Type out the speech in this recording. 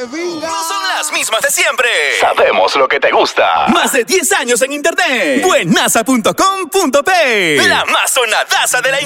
¡Vinga! No son las mismas de siempre. Sabemos lo que te gusta. Más de 10 años en internet. Buenaza.com.p. La más sonadaza de la